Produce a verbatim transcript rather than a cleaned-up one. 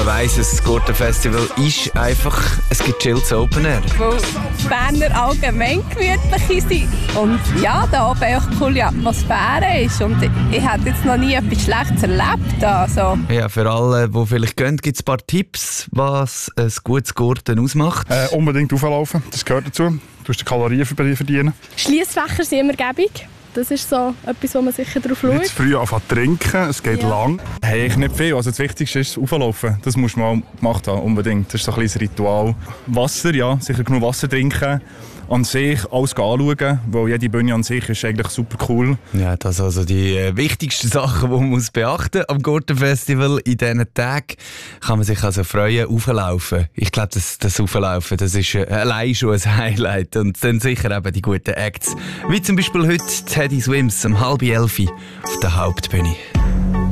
man weiss, das Gurtenfestival ist einfach ein gechilltes Open Air. Weil die Berner allgemein gemütlich sind und ja, da oben auch eine coole Atmosphäre ist. Und ich habe jetzt noch nie etwas Schlechtes erlebt. Also. Ja, für alle, die vielleicht gehen, gibt es ein paar Tipps, was ein gutes Gurten ausmacht. Äh, unbedingt auflaufen, das gehört dazu. Du musst die Kalorien verdienen. Schliessfächer sind immer gäbig. Das ist so etwas, wo man sicher drauf schaut. Nicht zu früh anfangen zu trinken, es geht ja. lang. Hey, ich nicht viel. Also das Wichtigste ist auflaufen. Das muss man mal gemacht haben, unbedingt. Das ist so ein kleines Ritual. Wasser, ja, sicher genug Wasser trinken. An sich alles anschauen, weil jede Bühne an sich ist eigentlich super cool. Ja, das sind also die äh, wichtigsten Sachen, die man muss beachten muss am Gurtenfestival. In diesen Tagen kann man sich also freuen, auflaufen. Ich glaube, das, das Auflaufen, das ist äh, allein schon ein Highlight. Und dann sicher eben die guten Acts. Wie zum Beispiel heute Teddy Swims um halb elf auf der Hauptbühne.